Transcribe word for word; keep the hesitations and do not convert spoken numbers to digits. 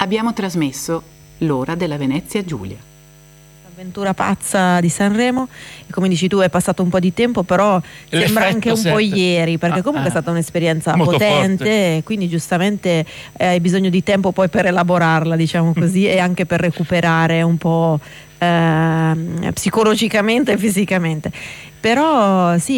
Abbiamo trasmesso L'ora della Venezia Giulia. Avventura pazza di Sanremo, e come dici tu è passato un po' di tempo, però L'effetto sembra anche un po' sette. ieri, perché Ah, comunque ah. è stata un'esperienza Molto potente, forte. quindi giustamente eh, hai bisogno di tempo poi per elaborarla, diciamo così, e anche per recuperare un po' eh, psicologicamente e fisicamente. Però sì,